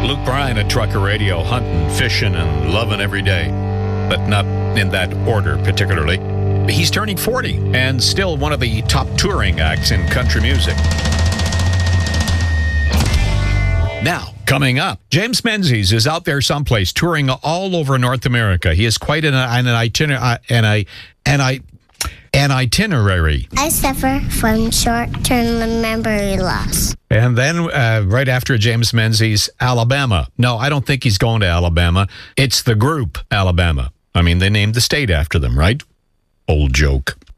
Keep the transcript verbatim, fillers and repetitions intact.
Luke Bryan at Trucker Radio, hunting, fishing, and loving every day, but not in that order particularly. He's turning forty and still one of the top touring acts in country music. Now, coming up, James Menzies is out there someplace touring all over North America. He is quite an, an, itinerary, an, an, an itinerary. I suffer from short-term memory loss. And then uh, right after James Menzies, Alabama. No, I don't think he's going to Alabama. It's the group Alabama. I mean, they named the state after them, right? Old joke.